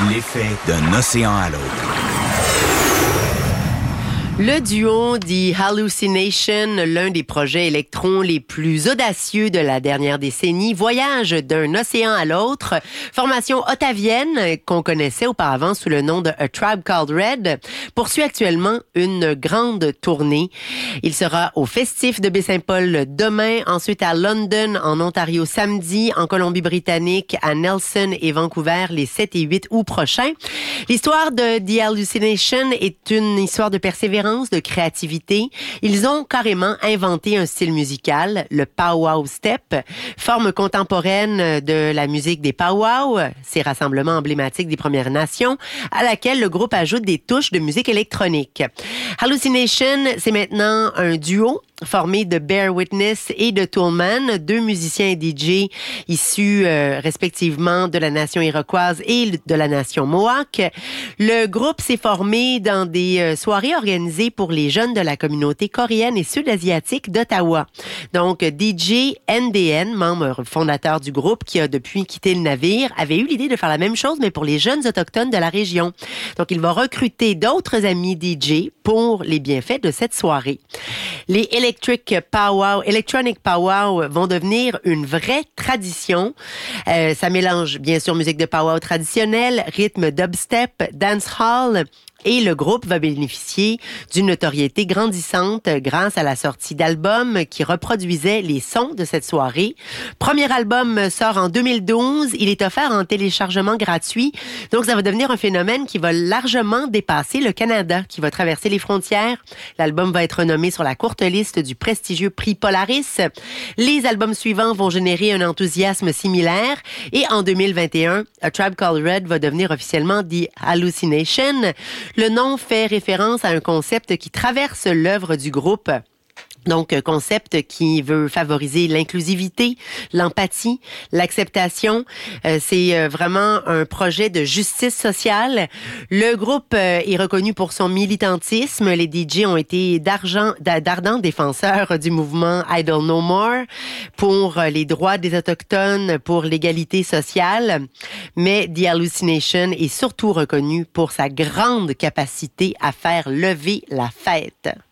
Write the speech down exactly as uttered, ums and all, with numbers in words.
L'effet d'un océan à l'autre. Le duo The Hallucination, l'un des projets électrons les plus audacieux de la dernière décennie, voyage d'un océan à l'autre. Formation ottavienne, qu'on connaissait auparavant sous le nom de A Tribe Called Red, poursuit actuellement une grande tournée. Il sera au Festif de Baie-Saint-Paul demain, ensuite à London, en Ontario samedi, en Colombie-Britannique, à Nelson et Vancouver les sept et huit août prochains. L'histoire de The Hallucination est une histoire de persévérance, de créativité. Ils ont carrément inventé un style musical, le powwow step, forme contemporaine de la musique des powwow, ces rassemblements emblématiques des Premières Nations, à laquelle le groupe ajoute des touches de musique électronique. Hallucination, c'est maintenant un duo formé de Bear Witness et de Toolman, deux musiciens et D J issus euh, respectivement de la nation iroquoise et de la nation Mohawk. Le groupe s'est formé dans des euh, soirées organisées pour les jeunes de la communauté coréenne et sud-asiatique d'Ottawa. Donc, D J N D N, membre fondateur du groupe qui a depuis quitté le navire, avait eu l'idée de faire la même chose, mais pour les jeunes autochtones de la région. Donc, il va recruter d'autres amis D J pour les bienfaits de cette soirée. Les Electric Powwow, Electronic Powwow vont devenir une vraie tradition. Euh, ça mélange bien sûr musique de powwow traditionnelle, rythme dubstep, dancehall. Et le groupe va bénéficier d'une notoriété grandissante grâce à la sortie d'albums qui reproduisaient les sons de cette soirée. Premier album sort en deux mille douze. Il est offert en téléchargement gratuit. Donc, ça va devenir un phénomène qui va largement dépasser le Canada, qui va traverser les frontières. L'album va être nommé sur la courte liste du prestigieux prix Polaris. Les albums suivants vont générer un enthousiasme similaire. Et en deux mille vingt et un, A Tribe Called Red va devenir officiellement The Hallucination. Le nom fait référence à un concept qui traverse l'œuvre du groupe. Donc, un concept qui veut favoriser l'inclusivité, l'empathie, l'acceptation. Euh, c'est euh, vraiment un projet de justice sociale. Le groupe euh, est reconnu pour son militantisme. Les D J ont été d'argent, d'ardents défenseurs du mouvement Idle No More pour euh, les droits des Autochtones, pour l'égalité sociale. Mais The Hallucination est surtout reconnu pour sa grande capacité à faire lever la fête.